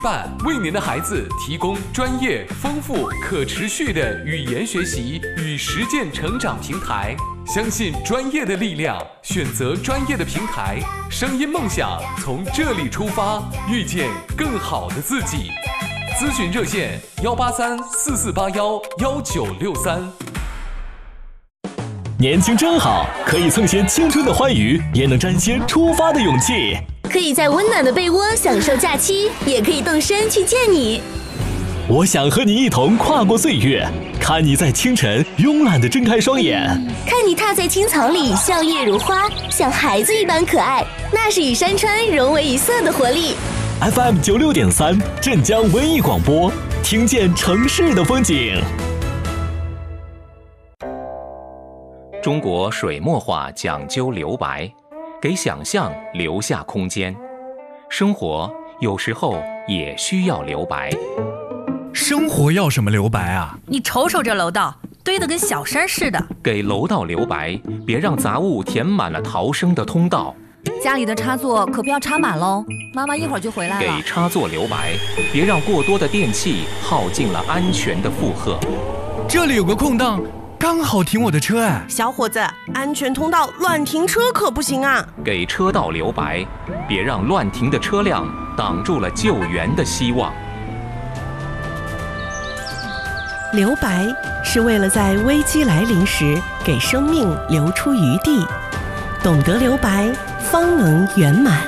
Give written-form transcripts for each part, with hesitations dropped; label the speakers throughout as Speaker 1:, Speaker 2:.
Speaker 1: 办为您的孩子提供专业、丰富、可持续的语言学习与实践成长平台。相信专业的力量，选择专业的平台，声音梦想从这里出发，遇见更好的自己。咨询热线18344811963。
Speaker 2: 年轻真好，可以蹭些青春的欢愉，也能沾些出发的勇气。
Speaker 3: 可以在温暖的被窝享受假期，也可以动身去见你。
Speaker 2: 我想和你一同跨过岁月，看你在清晨慵懒地睁开双眼，
Speaker 3: 看你踏在青草里笑靥如花，像孩子一般可爱，那是与山川融为一色的活力。
Speaker 2: FM 96.3镇江文艺广播，听见城市的风景。
Speaker 4: 中国水墨画讲究留白，给想象留下空间。生活有时候也需要留白。
Speaker 5: 生活要什么留白啊？
Speaker 6: 你瞅瞅这楼道，堆得跟小山似的。
Speaker 4: 给楼道留白，别让杂物填满了逃生的通道。
Speaker 6: 家里的插座可不要插满喽，妈妈一会儿就回来了。
Speaker 4: 给插座留白，别让过多的电器耗尽了安全的负荷。
Speaker 5: 这里有个空档，刚好停我的车哎。
Speaker 7: 小伙子，安全通道乱停车可不行啊！
Speaker 4: 给车道留白，别让乱停的车辆挡住了救援的希望。
Speaker 7: 留白是为了在危机来临时给生命留出余地，懂得留白，方能圆满。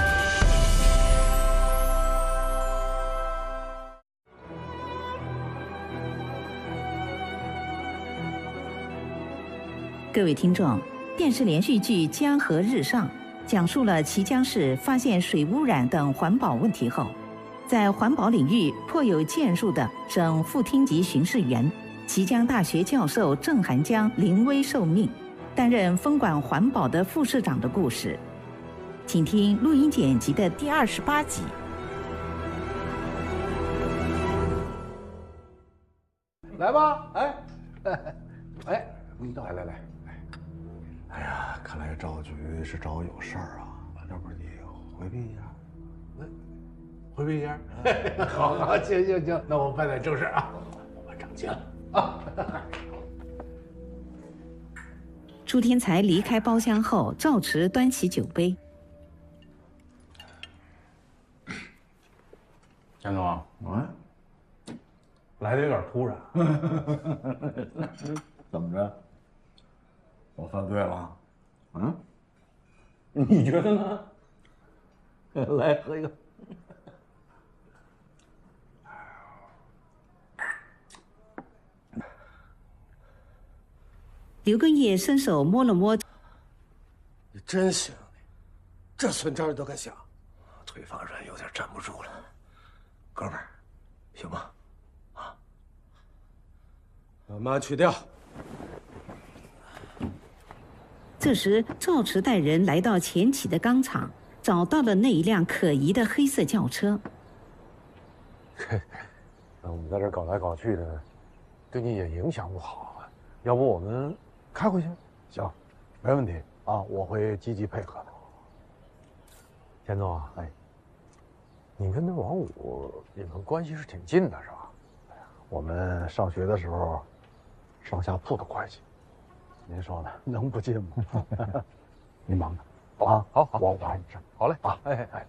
Speaker 8: 各位听众，电视连续剧《江河日上》讲述了綦江市发现水污染等环保问题后，在环保领域颇有建树的省副厅级巡视员、綦江大学教授郑涵江临危受命，担任分管环保的副市长的故事。请听录音剪辑的第28集。
Speaker 9: 来吧，哎，来。哎呀，看来赵局是找我有事儿啊，要不你回避一下？回避一下？好，行，那我办点正事啊，我们涨钱了啊！
Speaker 8: 朱天才离开包厢后，赵驰端起酒杯。
Speaker 9: 钱总，来的有点突然，怎么着？我犯罪了？你觉得呢？来喝一个。
Speaker 8: 刘根业伸手摸了摸。
Speaker 9: 你真行，这损招你都敢想，腿防人有点站不住了。哥们儿，行吗？啊，把妈去掉。
Speaker 8: 这时，赵驰带人来到前起的钢厂，找到了那一辆可疑的黑色轿车。
Speaker 9: 那我们在这搞来搞去的，对你也影响不好啊。要不我们开回去？行，没问题啊，我会积极配合的。钱总啊，你跟那王五，你们关系是挺近的，是吧？我们上学的时候，上下铺的关系。您说呢？能不近吗？你忙着，好，我还有事。好嘞，啊，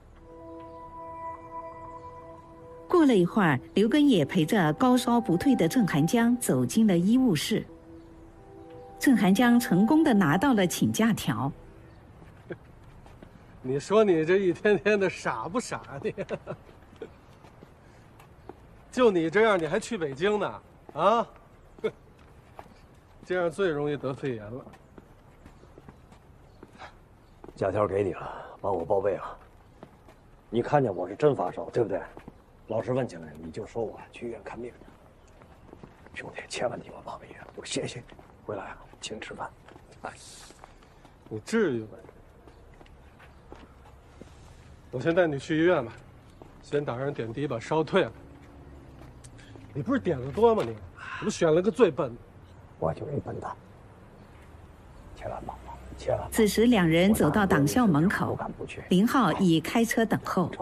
Speaker 8: 过了一会儿，刘根业陪着高烧不退的郑涵江走进了医务室。郑涵江成功地拿到了请假条。
Speaker 9: 你说你这一天天的傻不傻你？就你这样，你还去北京呢？啊？这样最容易得肺炎了。
Speaker 10: 假条给你了，帮我报备啊。你看见我是真发烧，对不对？老师问起来，你就说我去医院看病去。兄弟，千万你们帮个忙，我谢谢你。回来啊，请吃饭。
Speaker 9: 你至于吗？我先带你去医院吧，先打上点滴，把烧退了。你不是点的多吗？你不选了个最笨的。
Speaker 10: 我就是一笨蛋，千万帮忙，千万。
Speaker 8: 此时，两人走到党校门口，林浩已开车等候。